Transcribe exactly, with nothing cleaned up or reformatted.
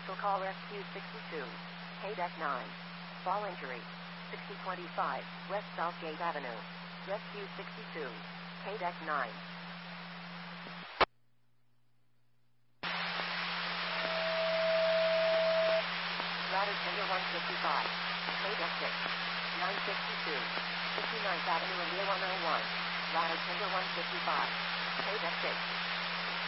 Vehicle call Rescue sixty-two. K deck nine. Fall injury. sixty twenty-five, West Southgate Avenue. Rescue sixty-two. K deck nine. Ladder tender one fifty-five. K deck six. nine sixty-two. fifty-ninth Avenue and one oh one. Ladder tender one fifty-five. K deck six.